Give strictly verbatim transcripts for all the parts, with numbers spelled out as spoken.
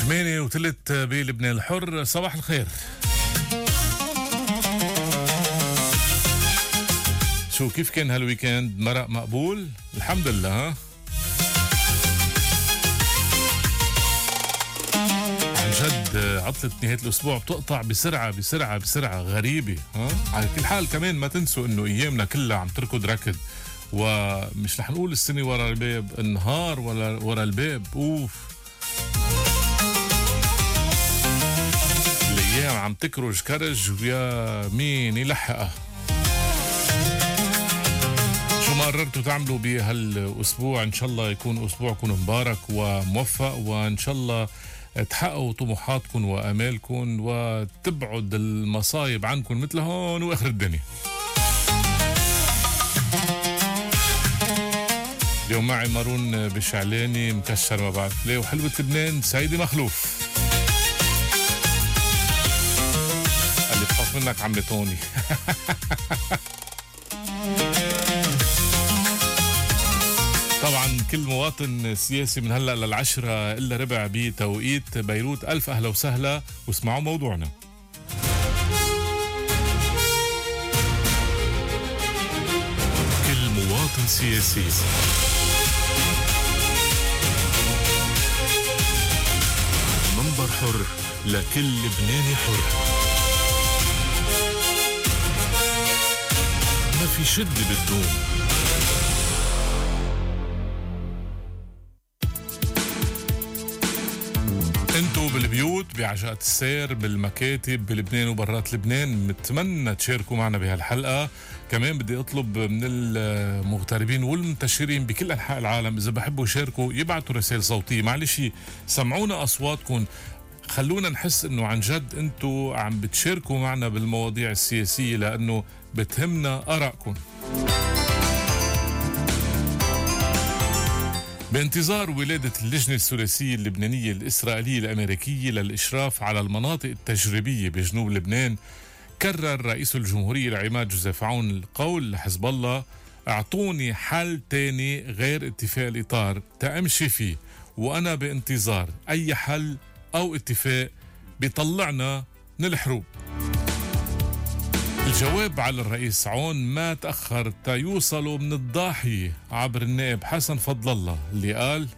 ثمانية وثلث بلبنان الحر. صباح الخير. شو كيف كان هالويكند؟ مرق مقبول؟ الحمد لله. ها عن جد عطلة نهاية الأسبوع بتقطع بسرعة بسرعة بسرعة غريبة. ها على كل حال كمان ما تنسوا إنه أيامنا كلها عم تركض ركض، ومش رح نقول السنة ورا الباب، النهار ولا ورا الباب. أوف، الأيام عم تكرج كرج ويا مين يلحقها. شو ما قررتوا تعملوا بهالأسبوع إن شاء الله يكون أسبوعكم مبارك وموفق، وإن شاء الله تحققوا طموحاتكم وآمالكم وتبعد المصايب عنكم مثل هون وآخر الدنيا. اليوم معي مارون بشعلاني مكشر ما بعرف ليه، وحلوة لبنان سيدي مخلوف. اللي بخاف منك عمي توني. طبعا كل مواطن سياسي من هلا للعشرة الا ربع بتوقيت بيروت، الف اهلا وسهلا واسمعوا موضوعنا. كل مواطن سياسي، منبر حر لكل لبناني حر. ما في شد بالدوم. انتو بالبيوت، بعجقة السير، بالمكاتب بلبنان وبرات لبنان، متمنى تشاركوا معنا بهالحلقة. كمان بدي اطلب من المغتربين والمنتشرين بكل انحاء العالم اذا بحبوا يشاركوا يبعتوا رسائل صوتية، معلش سمعونا اصواتكم، خلونا نحس انه عن جد انتو عم بتشاركوا معنا بالمواضيع السياسية، لانه بتهمنا ارائكم. بانتظار ولادة اللجنة الثلاثية اللبنانية الإسرائيلية الأمريكية للإشراف على المناطق التجريبية بجنوب لبنان، كرر رئيس الجمهورية العماد جوزيف عون القول لحزب الله: اعطوني حل تاني غير اتفاق الإطار تأمشي فيه، وأنا بانتظار أي حل أو اتفاق بيطلعنا من الحروب. الجواب على الرئيس عون ما تأخر تا يوصلوا من الضاحية عبر النائب حسن فضل الله اللي قال: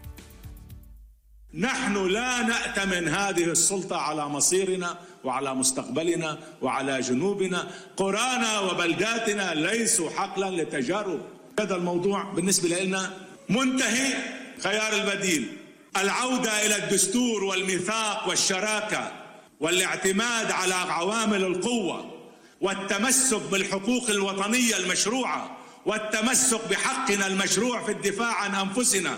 نحن لا نأتمن هذه السلطة على مصيرنا وعلى مستقبلنا وعلى جنوبنا. قرانا وبلداتنا ليسوا حقلا لتجارب. هذا الموضوع بالنسبة لنا منتهي. خيار البديل العودة إلى الدستور والميثاق والشراكة والاعتماد على عوامل القوة والتمسك بالحقوق الوطنية المشروعة والتمسك بحقنا المشروع في الدفاع عن أنفسنا.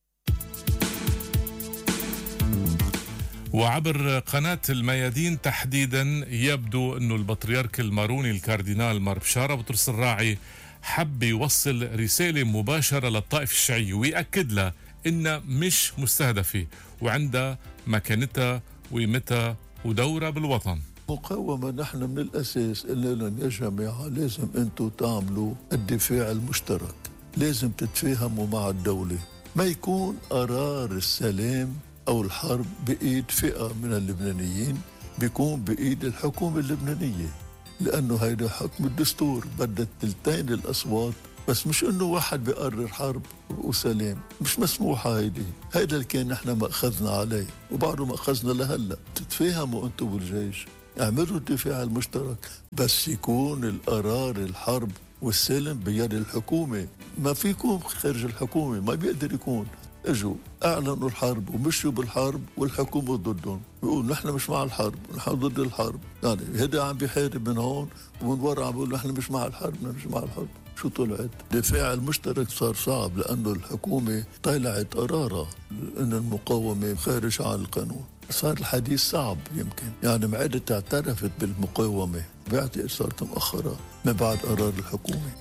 وعبر قناة الميادين تحديدا يبدو أنه البطريرك الماروني الكاردينال مار بشارة بطرس الراعي حب يوصل رسالة مباشرة للطائفة الشيعية ويأكد لها إنها مش مستهدفة وعندها مكانتها وقيمتها ودورها بالوطن. مقاومة نحن من الأساس قلنا لهم يا جماعة لازم أنتوا تعملوا الدفاع المشترك، لازم تتفاهموا مع الدولة، ما يكون قرار السلام أو الحرب بإيد فئة من اللبنانيين، بيكون بإيد الحكومة اللبنانية، لأنه هيدا حكم الدستور، بدها تلتين الأصوات، بس مش إنه واحد بيقرر حرب وسلام، مش مسموحة هيدي. هيدا اللي كان نحن مأخذنا عليه وبعده مأخذنا لهلأ. تتفاهموا أنتوا بالجيش، اعملوا الدفاع المشترك، بس يكون القرار الحرب والسلم بيد الحكومة، ما فيكم خارج الحكومة، ما بيقدر يكون. اجوا اعلنوا الحرب ومشوا بالحرب والحكومة ضدهم، بيقول نحن مش مع الحرب، نحن ضد الحرب. يعني هذا عم بيحارب من هون ومن ورا عم بيقول نحن مش مع الحرب، نحن مش مع الحرب. شو طلعت؟ الدفاع المشترك صار صعب لأنه الحكومة طلعت قرارها أن المقاومة خارج عن القانون. صار الحديث صعب يمكن، يعني معدة اعترفت بالمقاومة، بعتقد صارت مؤخرة من بعد قرار الحكومة.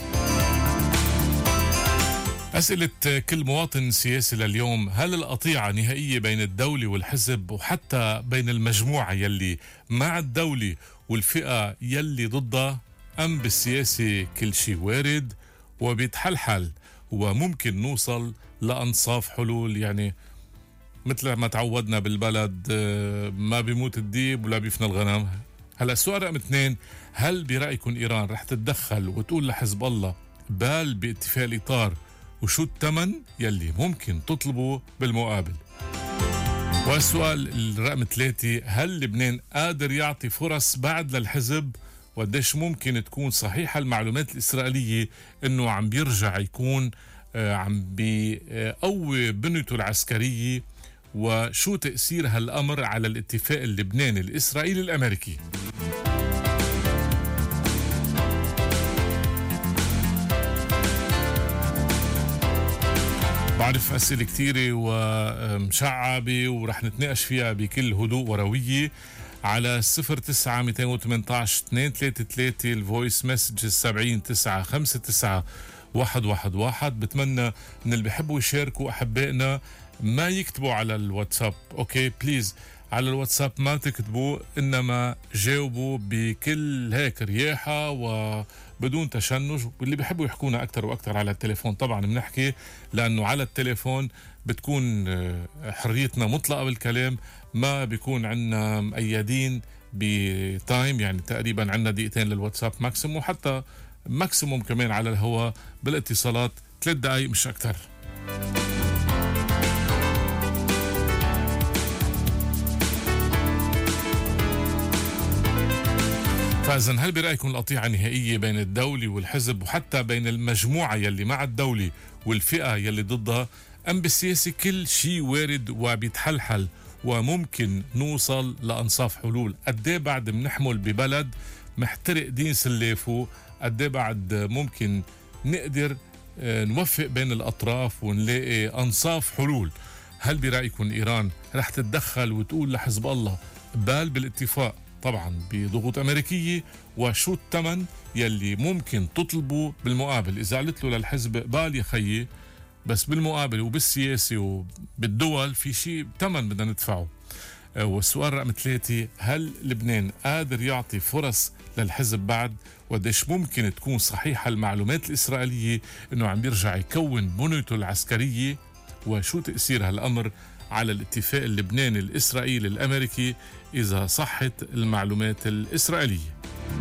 أسئلة كل مواطن سياسي لليوم: هل القطيعة نهائية بين الدولة والحزب وحتى بين المجموعة يلي مع الدولة والفئة يلي ضدها، أم بالسياسة كل شيء وارد وبيتحلحل وممكن نوصل لأنصاف حلول؟ يعني مثل ما تعودنا بالبلد، ما بيموت الديب ولا بيفنى الغنم. هلا السؤال رقم اثنين، هل برأيكم إيران رح تتدخل وتقول لحزب الله بال باتفاق الإطار، وشو الثمن يلي ممكن تطلبه بالمقابل؟ والسؤال الرقم ثلاثة، هل لبنان قادر يعطي فرص بعد للحزب؟ وقديش ممكن تكون صحيحة المعلومات الإسرائيلية إنه عم بيرجع يكون عم بيقوي بنيته العسكرية؟ وشو تأثير هالأمر على الاتفاق اللبناني الإسرائيلي الأمريكي؟ بعرف أسئلة كثيرة ومشعبة ورح نتناقش فيها بكل هدوء وروية على صفر تسعة مئتين وثمانية عشر اثنين ثلاثة ثلاثة الفويس مسج سبعين تسعة خمسة تسعة واحد واحد واحد. بتمنى من اللي بيحبوا يشاركوا أحبائنا ما يكتبوا على الواتساب، أوكي بليز على الواتساب ما تكتبوا، إنما جاوبوا بكل هيك رياحة وبدون تشنج. واللي بيحبوا يحكونا أكتر وأكتر على التليفون طبعا بنحكي، لأنه على التليفون بتكون حريتنا مطلقة بالكلام، ما بيكون عنا مقيدين بتايم، يعني تقريبا عنا دقيقتين للواتساب ماكسيموم، وحتى ماكسيموم كمان على الهواء بالاتصالات ثلاث دقايق مش أكتر. فإذا هل برأيكم القطيعة النهائية بين الدولة والحزب وحتى بين المجموعة يلي مع الدولة والفئة يلي ضدها، أم بالسياسة كل شيء وارد وبيتحلحل وممكن نوصل لأنصاف حلول؟ قديه بعد منحمل ببلد محترق دين سلافه؟ قديه بعد ممكن نقدر نوفق بين الأطراف ونلاقي أنصاف حلول؟ هل برأيكم إيران رح تتدخل وتقول لحزب الله بال بالاتفاق طبعا بضغوط أمريكية؟ وشو الثمن يلي ممكن تطلبه بالمقابل؟ إذا قلت له للحزب قبال يا خيي، بس بالمقابل وبالسياسة وبالدول في شيء ثمن بدنا ندفعه. والسؤال رقم ثلاثة، هل لبنان قادر يعطي فرص للحزب بعد؟ وديش ممكن تكون صحيحة المعلومات الإسرائيلية إنه عم بيرجع يكون بنيته العسكرية؟ وشو تأثير هالأمر على الاتفاق اللبناني الإسرائيلي الأمريكي إذا صحت المعلومات الإسرائيلية؟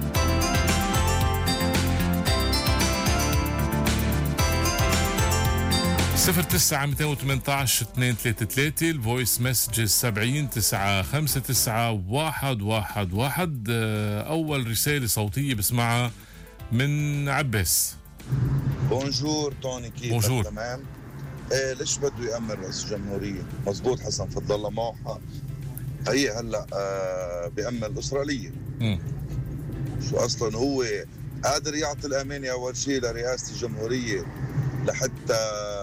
صفر تسعة مئتين وثمانية عشر اثنين ثلاثة ثلاثة الفويس مسج سبعين تسعة خمسة تسعة واحد واحد واحد. أول رسالة صوتية بسمعها من عباس. بونجور توني، كيف بونجور. تمام؟ ايه ليش بده يأمر رئيس الجمهورية؟ مزبوط حسن فضل الله معه حق. هي هلا آه بيأمر الإسرائيلية. م. شو أصلا هو قادر يعطي الأمانة أول شيء لرئاسة الجمهورية لحتى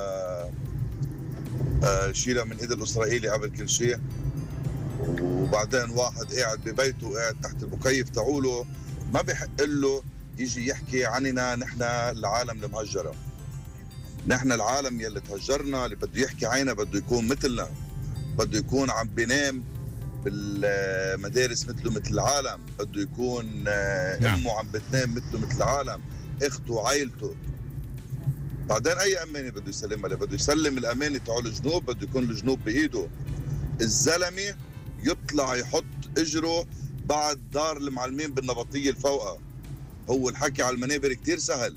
آه شيلها من إيد الإسرائيلي قبل كل شيء، وبعدين واحد قاعد ببيته قاعد تحت المكيف تعوله ما بيحق له يجي يحكي عننا نحن العالم المهجرة. نحن العالم يلي تهجرنا اللي بده يحكي عينا بده يكون مثلنا، بده يكون عم بينام بالمدارس مثله مثل العالم، بده يكون امه عم بتنام مثله مثل العالم، اخته عائلته. بعدين اي امانه بده يسلمها؟ بده يسلم الامانه تاع الجنوب، بده يكون الجنوب بايده. الزلمه يطلع يحط اجره بعد دار المعلمين بالنبطيه الفوقه. هو الحكي على المنابر كتير سهل.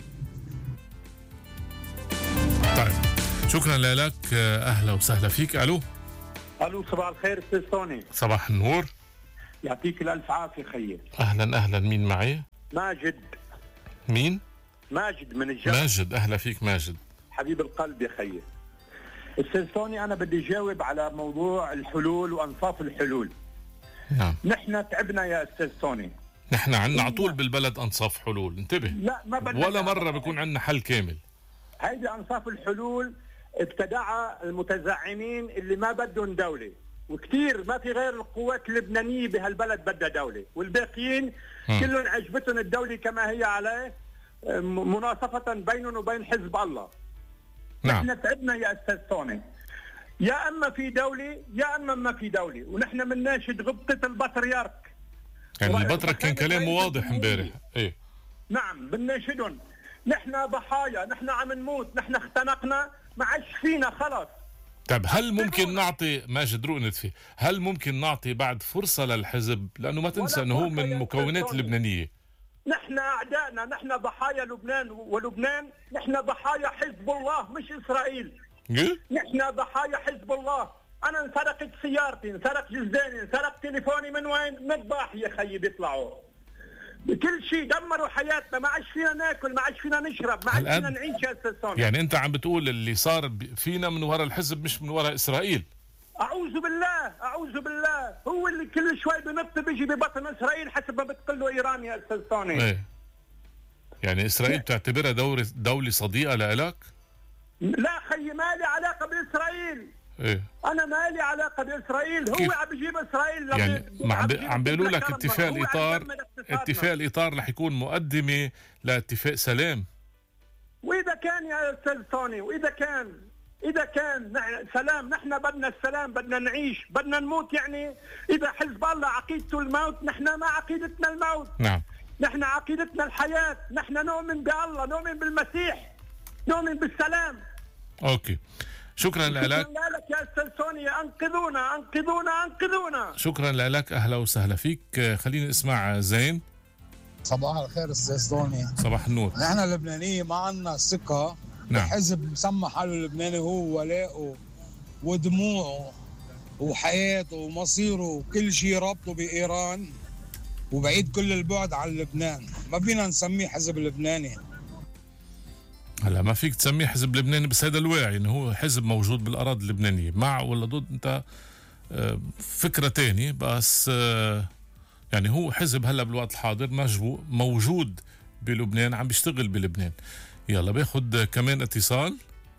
طيب شكرا لك، اهلا وسهلا فيك. الو الو صباح الخير استاذ توني. صباح النور، يعطيك الالف عافيه خيي. اهلا اهلا، مين معي؟ ماجد. مين؟ ماجد من الجبل. ماجد، اهلا فيك ماجد. حبيب القلب يا خيي. استاذ توني انا بدي اجاوب على موضوع الحلول وانصاف الحلول. نعم نحن تعبنا يا استاذ توني. نحن عنا على طول بالبلد انصاف حلول، انتبه. لا ما بدنا ولا مره بيكون عنا حل كامل. هيدي انصاف الحلول ابتدعها المتزعمين اللي ما بدهم دوله، وكثير ما في غير القوات اللبنانيه بهالبلد بدها دوله، والباقيين م. كلهم عجبتهم الدوله كما هي عليه، مناصفه بينهم وبين حزب الله. نعم. نحن تعبنا يا استاذ توني، يا اما في دوله يا اما ما في دوله، ونحن بنناشد غبطه البطريرك. يعني البطرك كان كلامه واضح امبارح. ايه نعم بنناشدهم. نحن ضحايا، نحن عم نموت، نحن اختنقنا، ما عادش فينا خلص. طيب هل ممكن نعطي ماجد رؤنت فيه هل ممكن نعطي بعد فرصة للحزب، لأنه ما تنسى أنه هو من مكونات اللبنانية؟ نحن أعدائنا، نحن ضحايا لبنان، ولبنان نحن ضحايا حزب الله مش إسرائيل. إيه؟ نحن ضحايا حزب الله. أنا انسرقت سيارتي، انسرق جزداني، انسرق تليفوني، من وين؟ من الضاحية خيي بيطلعوا. كل شيء دمروا حياتنا، ما عادش فينا ناكل، ما عادش فينا نشرب، ما عادش فينا نعيش يا أستاذ سوني. يعني أنت عم بتقول اللي صار فينا من وراء الحزب مش من وراء إسرائيل؟ أعوذ بالله، أعوذ بالله، هو اللي كل شوي بنط بيجي ببطن إسرائيل حسب ما بتقول له إيران يا أستاذ سوني. إيه. يعني إسرائيل بتعتبرها دولة دولة صديقة لإلك؟ لا خيي، ما لي علاقة بإسرائيل. إيه؟ أنا ما لي علاقة بإسرائيل، هو عم بيجيب إسرائيل. يعني عم بيقولوا لك اتفاق الإطار، اتفاق الإطار رح يكون مقدمة لاتفاق سلام. وإذا كان يا أستاذ سوني، وإذا كان إذا كان سلام، نحن بدنا السلام، بدنا نعيش، بدنا نموت. يعني إذا حزب الله عقيدته الموت، نحن ما عقيدتنا الموت. نعم. نحن عقيدتنا الحياة، نحن نؤمن بالله، نؤمن بالمسيح، نؤمن بالسلام. أوكي، شكرا لك. شكرا لك يا أستاذ سوني، أنقذونا أنقذونا أنقذونا. شكرا لك، أهلا وسهلا فيك. خلينا نسمع زين. صباح الخير أستاذ سوني. صباح النور. نحن اللبنانية ما عنا ثقة. نعم. حزب مسمى حاله اللبناني هو ولاءه ودموعه وحياته ومصيره وكل شيء رابطه بإيران، وبعيد كل البعد عن لبنان. ما فينا نسميه حزب لبناني. هلا ما فيك تسميه حزب لبناني، بس هذا الواعي انه هو حزب موجود بالاراضي اللبنانيه. مع ولا ضد انت فكره تانية، بس يعني هو حزب هلا بالوقت الحاضر موجود بلبنان، عم بيشتغل بلبنان. يلا باخد كمان اتصال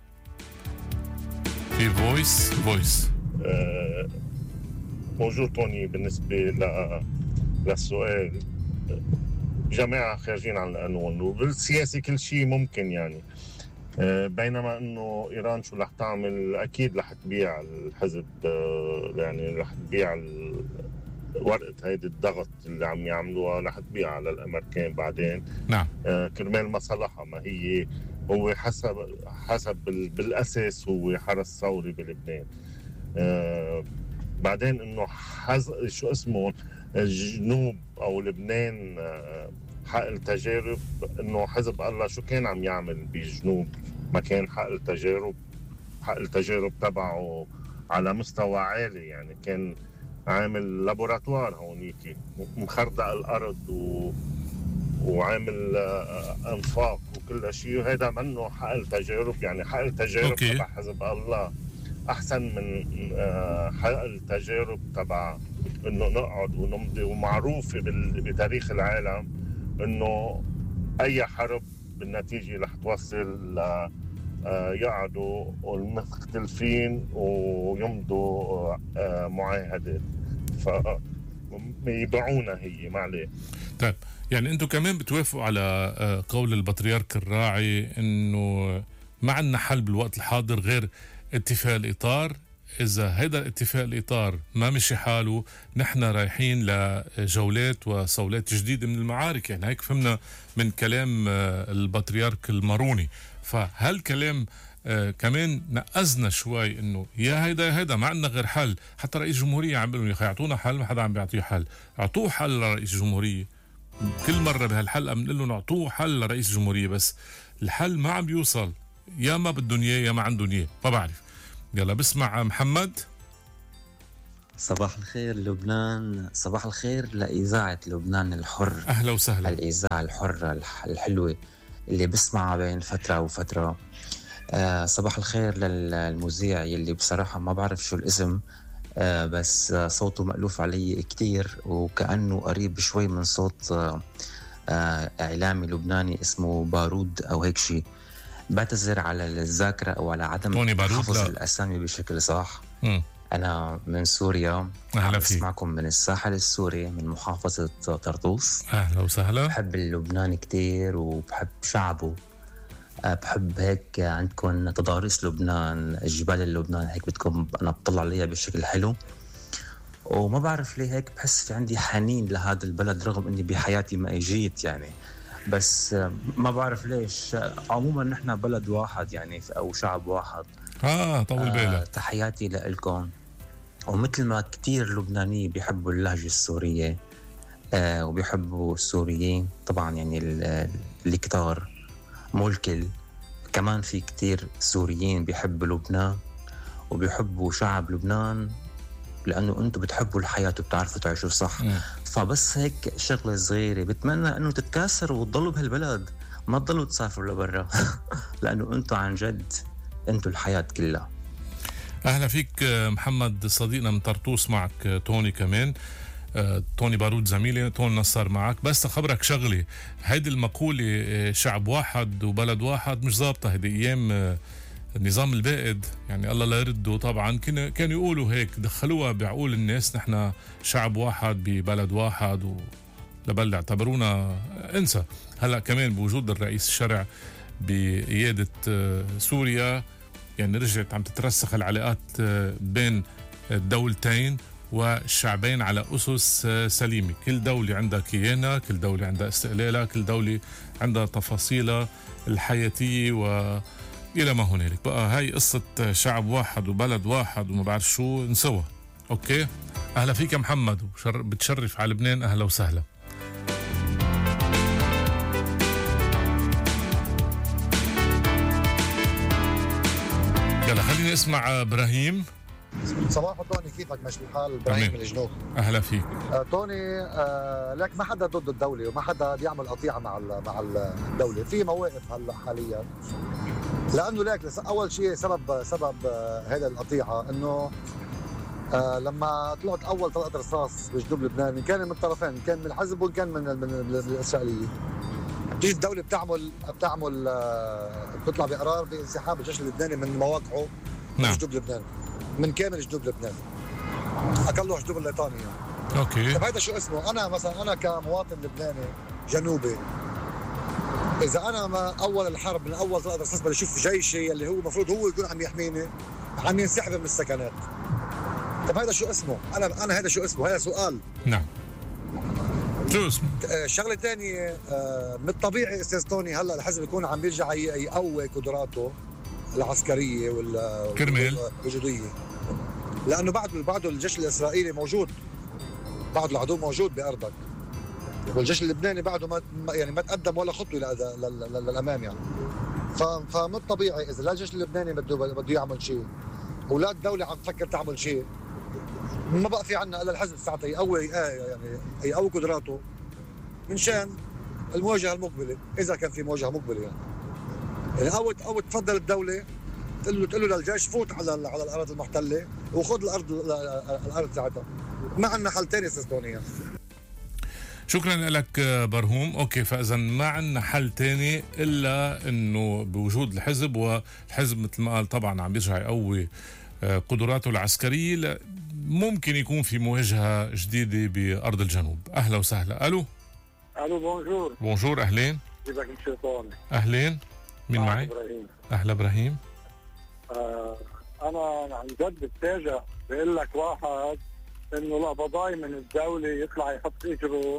في فويس فويس. أه موجود توني. بالنسبة ل... للسؤال، جماعة خارجين عن القانون، وبالسياسة كل شيء ممكن يعني. أه بينما انه ايران شو رح تعمل؟ اكيد رح تبيع الحزب، أه يعني رح تبيع ورقة هيدي الضغط اللي عم يعملوها، رح تبيع على الامريكان بعدين. نعم. أه كرمال مصلحة، ما هي هو حسب حسب بالاساس هو حرس ثوري بلبنان. أه بعدين انه حز شو اسمه الجنوب او لبنان أه حقل تجارب، انه حزب الله شو كان عم يعمل بالجنوب؟ ما كان حقل تجارب. حقل تجارب تبعه على مستوى عالي، يعني كان عامل لابوراتوار هونيك، مخردق الارض و... وعامل انفاق وكل شيء، وهذا منه حقل تجارب. يعني حقل تجارب تبع حزب الله احسن من حقل تجارب تبع انه نقعد ونمضي. ومعروفه بتاريخ العالم انه اي حرب بالنتيجه رح توصل ل يقعدوا المختلفين ويمضوا معاهدات، فيبيعونا هي ما عليه. طيب يعني انتم كمان بتوافقوا على قول البطريرك الراعي انه ما عندنا حل بالوقت الحاضر غير اتفاق الاطار؟ إذا هذا الاتفاق الإطار ما مشي حاله، نحن رايحين لجولات وصولات جديدة من المعارك. يعني هيك فهمنا من كلام البطريرك الماروني. فهل كلام كمان نقزنا شوي إنه يا هيدا يا هيدا، ما عندنا غير حل؟ حتى رئيس الجمهورية عم بيقولوا يا أخي اعطونا حل، ما حدا عم بيعطيه حل. اعطوه حل لرئيس الجمهورية. كل مرة بهالحلقة بنقول له نعطوه حل لرئيس الجمهورية، بس الحل ما عم بيوصل. يا ما بدهم إياه يا ما عندهم إياه، ما بعرف. يلا بسمع محمد. صباح الخير لبنان، صباح الخير لإذاعة لبنان الحر. أهلا وسهلا. الإذاعة الحرة الحلوة اللي بسمعها بين فترة وفترة. آه صباح الخير للمذيع يلي بصراحة ما بعرف شو الاسم، آه بس آه صوته مألوف علي كتير، وكأنه قريب شوي من صوت آه آه إعلامي لبناني اسمه بارود أو هيك شيء. بعتذر على الذاكرة أو على عدم حفظ الأسامي بشكل صح. م. أنا من سوريا، عم أسمعكم من الساحل السوري من محافظة طرطوس. أهلا وسهلا. بحب لبنان كتير وبحب شعبه. بحب هيك عندكم تضاريس لبنان، الجبال اللبنان هيك بدكم، أنا بطلع عليها بشكل حلو. وما بعرف ليه هيك بحس في عندي حنين لهذا البلد، رغم أني بحياتي ما اجيت يعني، بس ما بعرف ليش. عموما نحن بلد واحد يعني، أو شعب واحد. اه طول بالك. آه تحياتي لكم. ومثل ما كتير لبنانيين بيحبوا اللهجة السورية آه وبيحبوا السوريين طبعا، يعني الكتار مو الكل، كمان في كتير سوريين بيحبوا لبنان وبيحبوا شعب لبنان لأنه أنتم بتحبوا الحياة وبتعرفوا تعيشوا صح. م. فبس هيك شغلة صغيرة، بتمنى أنه تتكاثروا وتضلوا بهالبلد، ما تضلوا تسافروا لبرا لأنه أنتم عن جد أنتم الحياة كلها. أهلا فيك محمد صديقنا من طرطوس، معك توني كمان، توني بارود زميلي، توني نصر معك. بس أخبرك شغلي، هيدي المقولة شعب واحد وبلد واحد مش ظابطة. هيدي أيام النظام البائد، يعني الله لا يرده طبعا، كانوا يقولوا هيك، دخلوها بعقول الناس نحن شعب واحد ببلد واحد ولبل اعتبرونا انسى. هلا كمان بوجود الرئيس الشرع بقيادة سوريا، يعني رجعت عم تترسخ العلاقات بين الدولتين والشعبين على أسس سليمة. كل دولة عندها كيانها، كل دولة عندها استقلالها، كل دولة عندها تفاصيلها الحياتية و إلى ما هنالك. بقى هاي قصة شعب واحد وبلد واحد وما بعرف شو نسوى. أوكي، أهلا فيك يا محمد، بتشرف على لبنان، أهلا وسهلا. يلا خليني اسمع إبراهيم. صباح توني، كيفك؟ ماشي الحال؟ ابراهيم من الجنوب. اهلا فيك. آه توني، آه لك ما حدا ضد الدوله وما حدا بيعمل قطيعه مع مع الدوله، في مواقف هلا حاليا، لانه لك اول شيء سبب سبب آه هذا القطيعه انه آه لما طلعت اول طلقه رصاص بجنوب لبنان، كان من الطرفين، كان من الحزب وكان من من, من الاسرائيليه. بتيجي الدوله بتعمل بتعمل آه بتطلع بقرار بانسحاب الجيش اللبناني من مواقعه نعم. جنوب لبنان، من كامل جنوب لبنان، اقله جنوب الليطاني يعني. اوكي. طيب هذا شو اسمه؟ انا مثلا انا كمواطن لبناني جنوبي، اذا انا ما اول الحرب من اول طلقه رصاص بدي اشوف جيشي اللي هو المفروض هو يكون عم يحميني عم ينسحب من السكنات. طيب هذا شو اسمه؟ انا انا هذا شو اسمه؟ هذا سؤال. نعم. شو اسمه؟ شغله ثانيه، من الطبيعي استاذ توني هلا الحزب يكون عم يرجع يقوي قدراته العسكريه والوجوديه، لانه بعد بعده الجيش الاسرائيلي موجود، بعد العدو موجود بارضك، والجيش اللبناني بعده ما يعني ما تقدم ولا خطوه للامام يعني. فمن الطبيعي اذا لا الجيش اللبناني بده بده يعمل شيء ولا الدوله عم تفكر تعمل شيء، ما بقى في عنا الا الحزب ساعتها يقوي يعني يقوي قدراته من شان المواجهه المقبله، اذا كان في مواجهه مقبله يعني. يعني او او تفضل الدوله تقول له تقول له للجيش فوت على على الارض المحتله وخذ الارض الارض ساعتها. ما عندنا حل ثاني استاذ توني. شكرا لك برهوم. اوكي، فاذا ما عندنا حل ثاني الا انه بوجود الحزب، والحزب مثل ما قال طبعا عم يرجع يقوي قدراته العسكريه، ممكن يكون في مواجهه جديده بارض الجنوب. اهلا وسهلا. الو الو بونجور. بونجور، اهلين. كيفك شيطاني؟ اهلين، مين آه معي؟ إبراهيم. اهلا ابراهيم. آه انا عن جد بتفاجئ، بقول لك واحد انه القبضاي من الدوله يطلع يحط اجره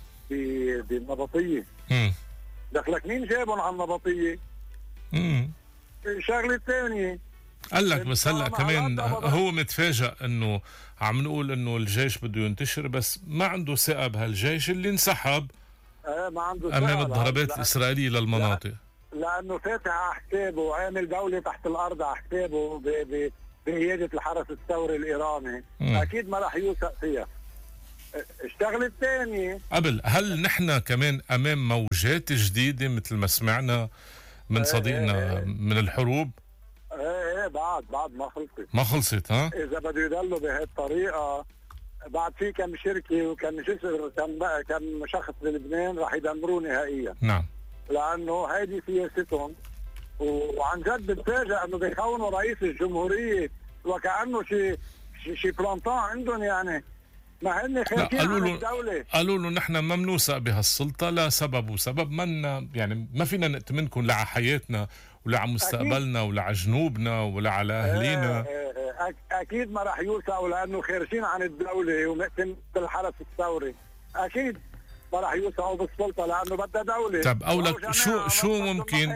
بالنبطيه. امم دخلك مين جابهم على النبطيه؟ امم الشغله الثانيه قال لك بس هلا كمان هو متفاجئ انه عم نقول انه الجيش بده ينتشر، بس ما عنده ثقه بهالجيش اللي انسحب آه ما عنده امام الضربات الاسرائيليه للمناطق، لانه فاتح على حسابه وعامل دوله تحت الارض على حسابه بقياده الحرس الثوري الايراني. م. اكيد ما راح يوثق فيها. الشغله الثانيه، قبل هل نحن كمان امام موجات جديده مثل ما سمعنا من صديقنا من الحروب؟ ايه ايه بعد بعد ما خلصت ما خلصت ها؟ اذا بده يضلوا بهالطريقه بعد في كم شركه وكم جسر كم كم شخص بلبنان راح يدمروه نهائيا. نعم. لانه هيدي سياستهم، وعن جد بتفاجئ انه بيخونوا رئيس الجمهوريه وكانه شيء شيء بلانطان عندهم يعني. ما هن خايفين على الدوله. قالوا له نحن ما بنوثق بهالسلطه لسبب وسبب، ما يعني ما فينا نأتمنكم لا على حياتنا ولا على مستقبلنا ولا على جنوبنا ولا على اهلينا. اكيد ما راح يوثقوا لانه خارجين عن الدوله ومأتم بالحرس الثوري. اكيد ما راح يوثقوا بالسلطه لانه بدها دوله. طب اقول لك شو شو ممكن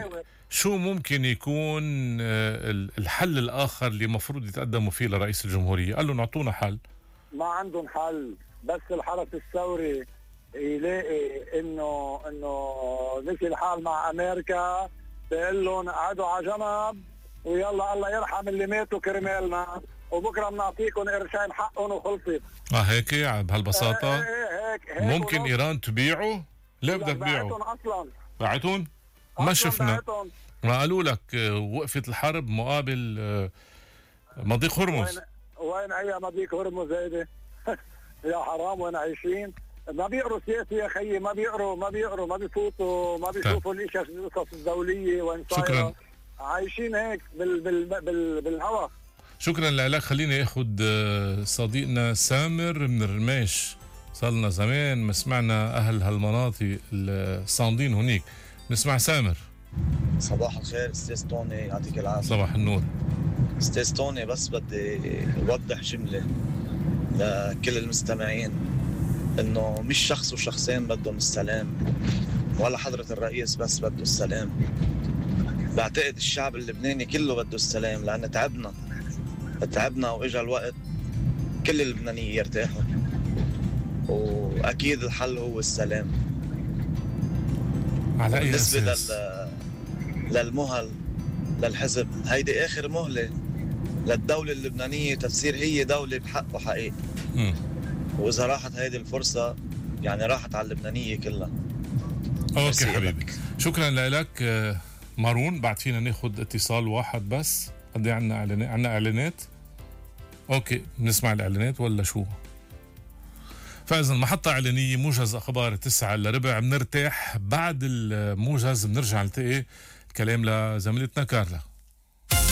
شو ممكن يكون الحل الآخر اللي مفروض يتقدموا فيه لرئيس الجمهورية؟ قال له نعطونا حل. ما عندهم حل، بس الحرس الثوري يلاقي انه انه نسي الحال مع امريكا، بيقول لهم قعدوا على جنب ويلا الله يرحم اللي ماتوا كرمالنا، وبكره بنعطيكم قرشين حقهم وخلصت. اه هيك بهالبساطة؟ هيك هيك, هيك ممكن ايران تبيعه؟ ليه بدك تبيعه؟ باعتهم اصلا باعتهم؟ ما شفنا. باعتهم. ما قالوا لك وقفت الحرب مقابل مضيق هرمز؟ وين وين اي مضيق هرمز هيدي؟ يا حرام وين عايشين؟ ما بيقروا سياسي يا خيي، ما بيقروا ما بيقروا ما بيفوتوا ما بيشوفوا الاشياء القصص الدوليه وين صايره. شكرا. عايشين هيك بال بال بال بالهواء. شكرا لك. خليني اخذ صديقنا سامر من الرماش، صار لنا زمان ما سمعنا اهل هالمناطق الصامدين هنيك. نسمع سامر. صباح الخير استاذ توني، يعطيك العافيه. صباح النور استاذ توني، بس بدي اوضح جمله لكل المستمعين انه مش شخص وشخصين بدهم السلام، ولا حضرة الرئيس بس بده السلام. بعتقد الشعب اللبناني كله بده السلام، لأن تعبنا تعبنا وإجا الوقت كل اللبنانيين يرتاحوا، وأكيد الحل هو السلام. على أي بالنسبة أساس؟ لل... للمهل للحزب، هيدي آخر مهلة للدولة اللبنانية تفسير هي دولة بحق وحقيقي. م. وإذا راحت هيدي الفرصة يعني راحت على اللبنانية كلها. أوكي حبيبي، شكرا لك. مارون بعد فينا ناخد اتصال واحد بس؟ قد ايه عنا اعلانات؟ عنا اعلانات؟ اوكي نسمع الاعلانات ولا شو؟ فاذا محطة اعلانية، موجز اخبار تسعة الا ربع، بنرتاح. بعد الموجز بنرجع نلتقي. الكلام لزميلتنا كارلا.